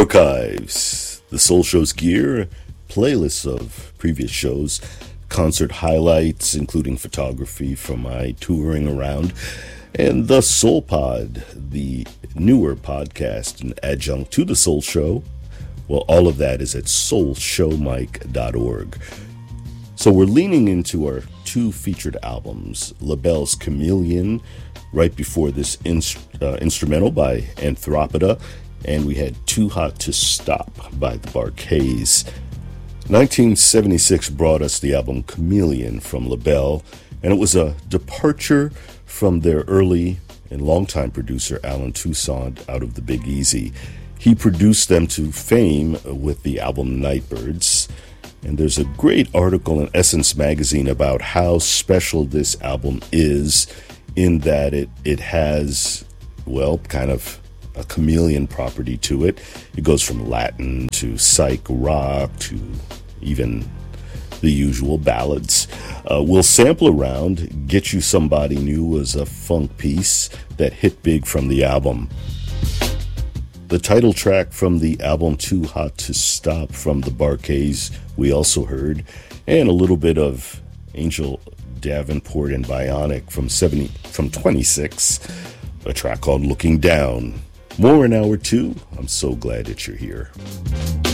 Archives, the Soul Show's gear, playlists of previous shows, concert highlights, including photography from my touring around, and the Soul Pod, the newer podcast and adjunct to the Soul Show. Well, all of that is at soulshowmike.org. So we're leaning into our two featured albums, LaBelle's Chameleon, right before this instrumental by Anthropoda, and we had Too Hot to Stop by the Bar-Kays. 1976 brought us the album Chameleon from LaBelle, and it was a departure from their early and longtime producer Allen Toussaint out of the Big Easy. He produced them to fame with the album Nightbirds, and there's a great article in Essence magazine about how special this album is in that it has, well, kind of a chameleon property to it. It goes from Latin to psych rock to even the usual ballads. We'll sample around. Get You Somebody New was a funk piece that hit big from the album. The title track from the album Too Hot to Stop from the Bar-Kays we also heard, and a little bit of Angel Davenport and Bionic from 26, a track called Looking Down. More in hour two. I'm so glad that you're here.